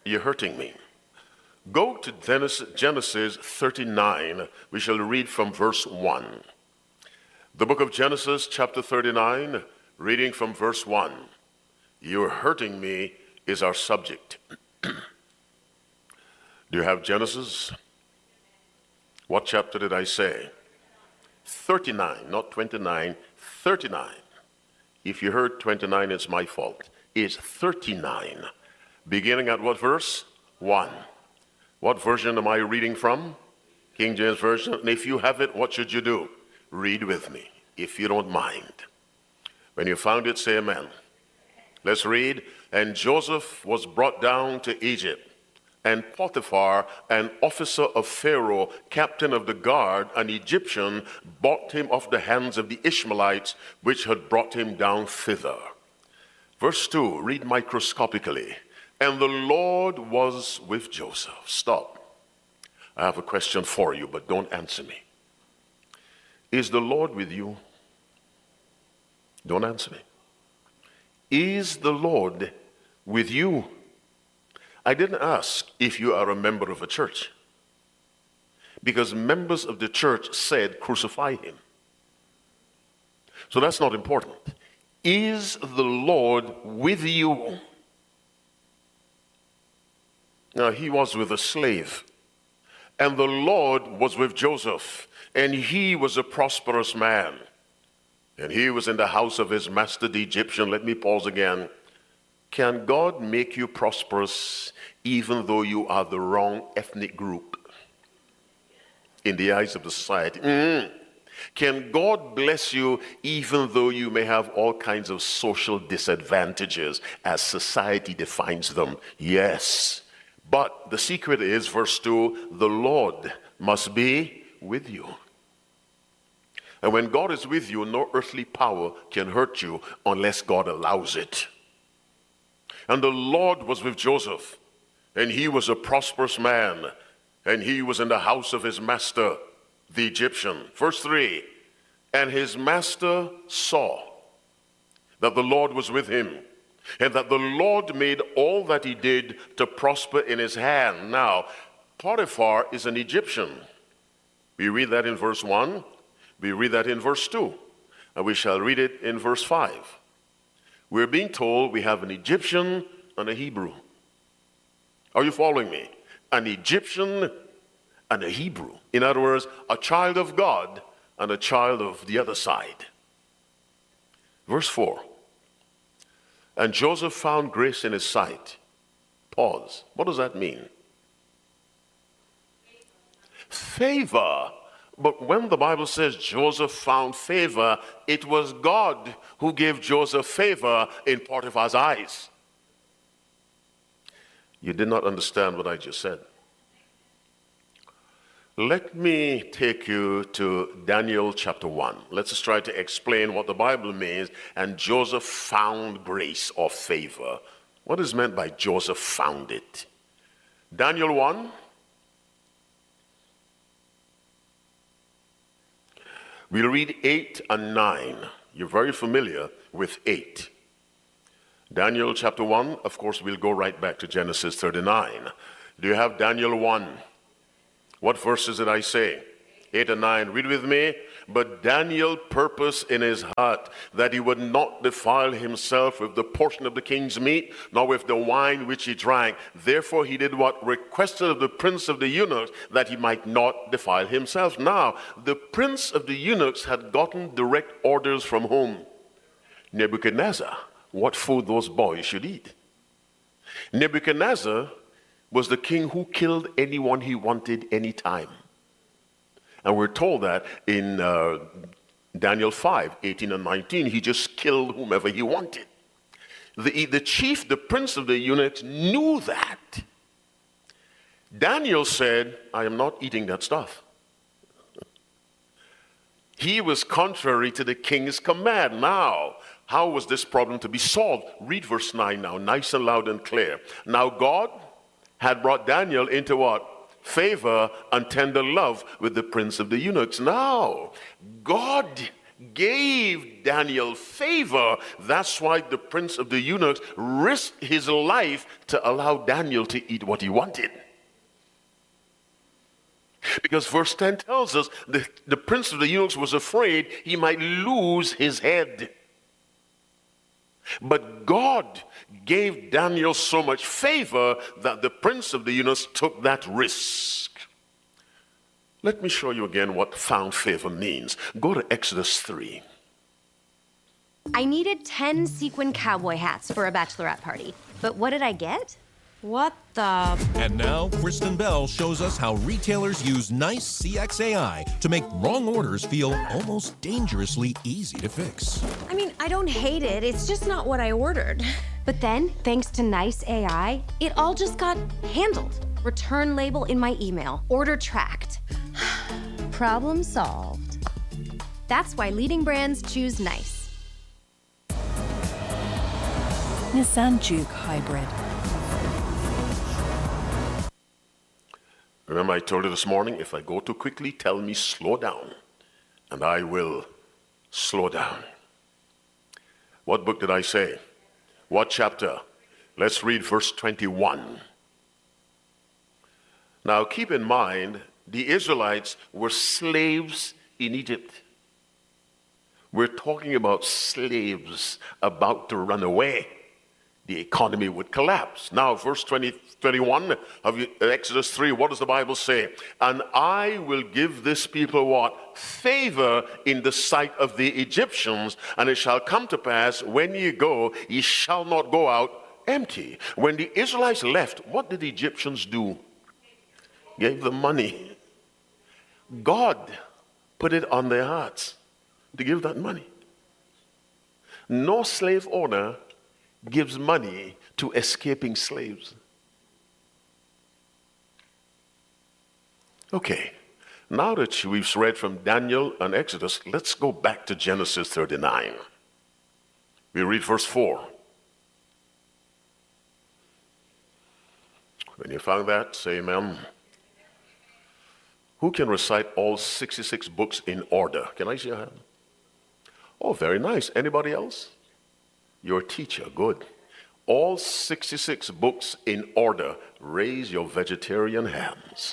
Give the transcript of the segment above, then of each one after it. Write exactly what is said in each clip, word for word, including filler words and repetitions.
You're hurting me. Go to Genesis thirty-nine. We shall read from verse one. The book of Genesis, chapter thirty-nine, reading from verse one. You're hurting me is our subject. Do you have Genesis? What chapter did I say? thirty-nine, not twenty-nine, thirty-nine. If you heard twenty-nine, it's my fault. It's thirty-nine. Beginning at what verse? one. What version am I reading from? King James Version. And if you have it, what should you do? Read with me, if you don't mind. When you found it, say amen. Let's read. And Joseph was brought down to Egypt, and Potiphar, an officer of Pharaoh, captain of the guard, an Egyptian, bought him off the hands of the Ishmaelites, which had brought him down thither. Verse two, read microscopically. And the Lord was with Joseph. Stop. I have a question for you, but don't answer me. Is the Lord with you? Don't answer me. Is the Lord with you? I didn't ask if you are a member of a church, because members of the church said crucify him. So that's not important. Is the Lord with you? Now, he was with a slave, and the Lord was with Joseph, and he was a prosperous man, and he was in the house of his master, the Egyptian. Let me pause again. Can God make you prosperous even though you are the wrong ethnic group in the eyes of the society? Mm. Can God bless you even though you may have all kinds of social disadvantages as society defines them? Yes. But the secret is, verse two, the Lord must be with you. And when God is with you, no earthly power can hurt you unless God allows it. And the Lord was with Joseph, and he was a prosperous man, and he was in the house of his master, the Egyptian. Verse three, and his master saw that the Lord was with him, and that the Lord made all that he did to prosper in his hand. Now, Potiphar is an Egyptian. We read that in verse one. We read that in verse two. And we shall read it in verse five. We're being told we have an Egyptian and a Hebrew. Are you following me? An Egyptian and a Hebrew. In other words, a child of God and a child of the other side. Verse four. And Joseph found grace in his sight. Pause. What does that mean? Favor. But when the Bible says Joseph found favor, it was God who gave Joseph favor in Potiphar's eyes. You did not understand what I just said. Let me take you to Daniel chapter one. Let's just try to explain what the Bible means. And Joseph found grace or favor. What is meant by Joseph found it? Daniel one. We'll read eight and nine. You're very familiar with eight. Daniel chapter one, of course, we'll go right back to Genesis thirty-nine. Do you have Daniel one? What verses did I say? eight and nine. Read with me. But Daniel purposed in his heart that he would not defile himself with the portion of the king's meat, nor with the wine which he drank. Therefore he did what requested of the prince of the eunuchs, that he might not defile himself. Now, the prince of the eunuchs had gotten direct orders from whom? Nebuchadnezzar. What food those boys should eat. Nebuchadnezzar was the king who killed anyone he wanted anytime. And we're told that in uh, Daniel five, eighteen and nineteen, he just killed whomever he wanted. The, the chief, the prince of the eunuchs, knew that. Daniel said, I am not eating that stuff. He was contrary to the king's command. Now, how was this problem to be solved? Read verse nine now, nice and loud and clear. Now God had brought Daniel into what? Favor and tender love with the prince of the eunuchs. Now, God gave Daniel favor. That's why the prince of the eunuchs risked his life to allow Daniel to eat what he wanted. Because verse ten tells us that the prince of the eunuchs was afraid he might lose his head. But God gave Daniel so much favor that the prince of the eunuchs took that risk. Let me show you again what found favor means. Go to Exodus three. I needed ten sequin cowboy hats for a bachelorette party. But what did I get? What the? And now, Kristen Bell shows us how retailers use Nice C X A I to make wrong orders feel almost dangerously easy to fix. I mean, I don't hate it. It's just not what I ordered. But then, thanks to Nice A I, it all just got handled. Return label in my email. Order tracked. Problem solved. That's why leading brands choose Nice. Nissan Juke Hybrid. Remember I told you this morning, if I go too quickly, tell me slow down. And I will slow down. What book did I say? What chapter? Let's read verse twenty-one. Now keep in mind, the Israelites were slaves in Egypt. We're talking about slaves about to run away. The economy would collapse. Now, verse twenty, twenty-one of Exodus three, what does the Bible say? And I will give this people what? Favor in the sight of the Egyptians, and it shall come to pass, when ye go, ye shall not go out empty. When the Israelites left, what did the Egyptians do? Gave them money. God put it on their hearts to give that money. No slave owner gives money to escaping slaves. Okay, now that we've read from Daniel and Exodus, let's go back to Genesis thirty-nine. We read verse four. When you found that, say amen. Who can recite all sixty-six books in order? Can I see your hand? Oh, very nice. Anybody else? Your teacher, good. All sixty-six books in order. Raise your vegetarian hands.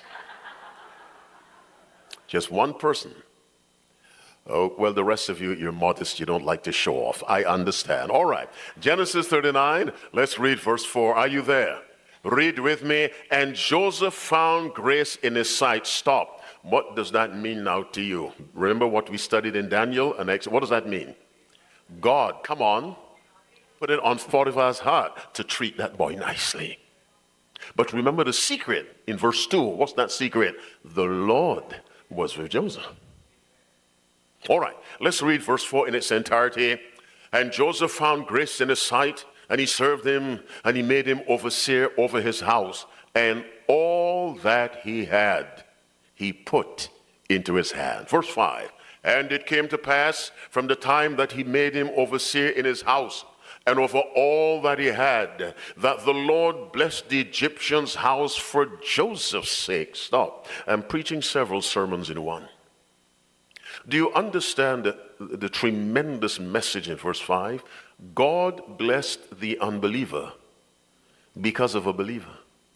Just one person. Oh, well, the rest of you, you're modest. You don't like to show off. I understand. All right. Genesis thirty-nine, let's read verse four. Are you there? Read with me. And Joseph found grace in his sight. Stop. What does that mean now to you? Remember what we studied in Daniel and Exodus? What does that mean? God, come on. Put it on Potiphar's heart to treat that boy nicely. But remember the secret in verse two. What's that secret? The Lord was with Joseph. All right, let's read verse four in its entirety. And Joseph found grace in his sight, and he served him, and he made him overseer over his house. And all that he had, he put into his hand. Verse five. And it came to pass from the time that he made him overseer in his house, and over all that he had, that the Lord blessed the Egyptian's house for Joseph's sake. Stop. I'm preaching several sermons in one. Do you understand the, the tremendous message in verse five? God blessed the unbeliever because of a believer.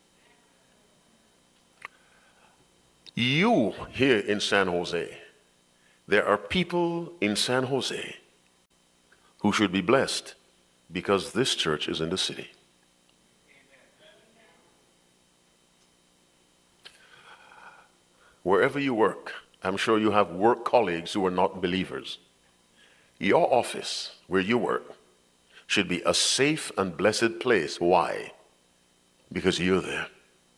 You here in San Jose, there are people in San Jose who should be blessed because this church is in the city. Wherever you work, I'm sure you have work colleagues who are not believers. Your office, where you work, should be a safe and blessed place. Why? Because you're there.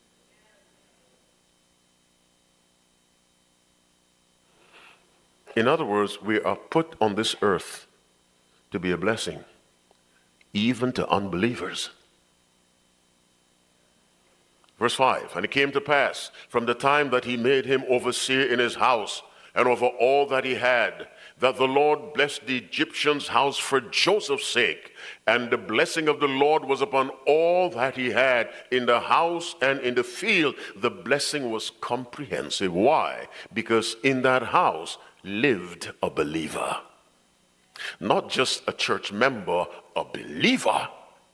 In other words, we are put on this earth to be a blessing, even to unbelievers. Verse five, and it came to pass from the time that he made him overseer in his house and over all that he had, that the Lord blessed the Egyptian's house for Joseph's sake. And the blessing of the Lord was upon all that he had in the house and in the field. The blessing was comprehensive. Why? Because in that house lived a believer. Not just a church member, a believer.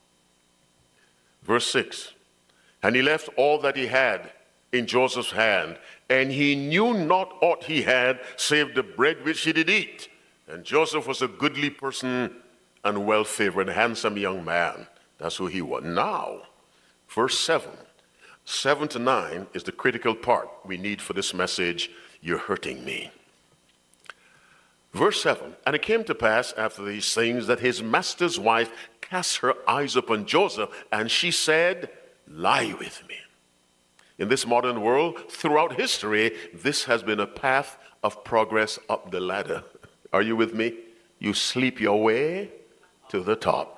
Verse six, and he left all that he had in Joseph's hand, and he knew not aught he had, save the bread which he did eat. And Joseph was a goodly person and well-favored, handsome young man. That's who he was. Now, verse seven, seven to nine is the critical part we need for this message, You're Hurting Me. Verse seven, and it came to pass after these things that his master's wife cast her eyes upon Joseph, and she said, Lie with me. In this modern world, throughout history, this has been a path of progress up the ladder. Are you with me? You sleep your way to the top.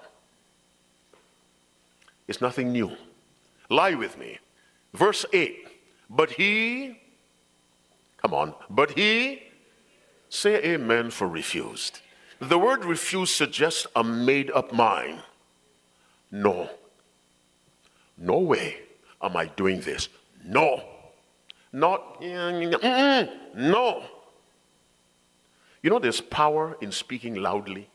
It's nothing new. Lie with me. Verse eight, but he, come on, but he, say amen for refused. The word refuse suggests a made-up mind. No. No way am I doing this. No. Not, mm, no. You know there's power in speaking loudly.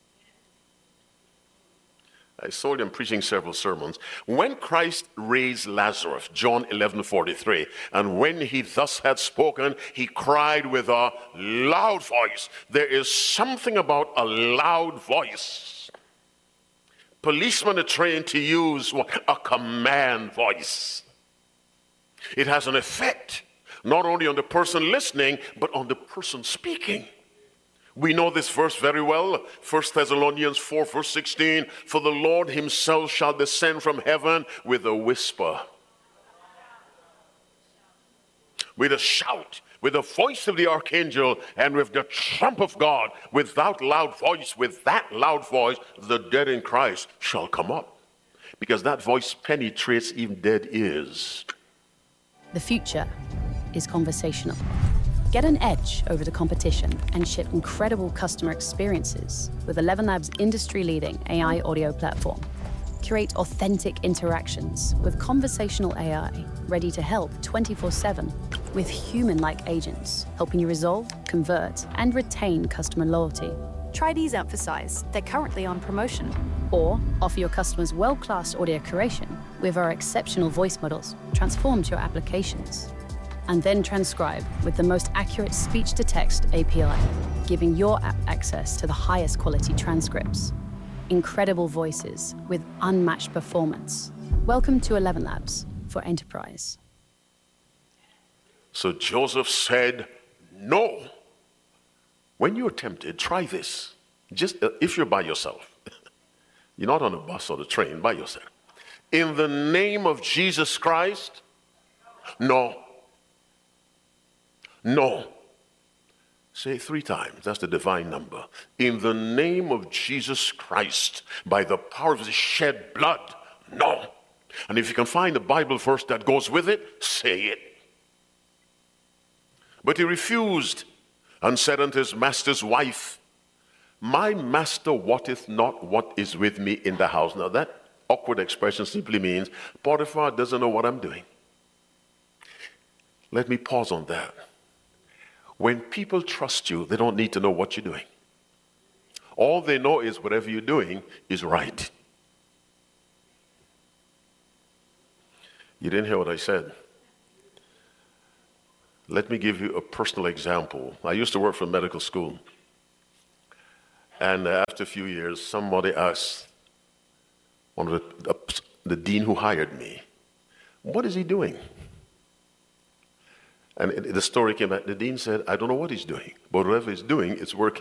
I told him preaching several sermons. When Christ raised Lazarus, John eleven forty-three, and when he thus had spoken, he cried with a loud voice. There is something about a loud voice. Policemen are trained to use what? A command voice. It has an effect, not only on the person listening, but on the person speaking. We know this verse very well. First Thessalonians four, verse sixteen. For the Lord himself shall descend from heaven with a whisper, with a shout, with the voice of the archangel, and with the trump of God. With that loud voice, with that loud voice, the dead in Christ shall come up. Because that voice penetrates even dead ears. The future is conversational. Get an edge over the competition and ship incredible customer experiences with eleven Labs' industry-leading A I audio platform. Curate authentic interactions with conversational A I, ready to help twenty-four seven with human-like agents, helping you resolve, convert, and retain customer loyalty. Try these out for size. They're currently on promotion. Or offer your customers world-class audio curation with our exceptional voice models transformed to your applications. And then transcribe with the most accurate speech-to-text A P I, giving your app access to the highest quality transcripts. Incredible voices with unmatched performance. Welcome to eleven Labs for Enterprise. So Joseph said, no. When you're tempted, try this. Just uh, if you're by yourself. You're not on a bus or the train, by yourself. In the name of Jesus Christ, no. No. Say it three times. That's the divine number. In the name of Jesus Christ, by the power of his shed blood, no. And if you can find a Bible verse that goes with it, say it. But he refused and said unto his master's wife, my master wotteth not what is with me in the house. Now that awkward expression simply means Potiphar doesn't know what I'm doing. Let me pause on that. When people trust you, they don't need to know what you're doing. All they know is whatever you're doing is right. You didn't hear what I said. Let me give you a personal example. I used to work for medical school. And after a few years, somebody asked one of the, the dean who hired me, what is he doing? And the story came out, the dean said, I don't know what he's doing, but whatever he's doing, it's working.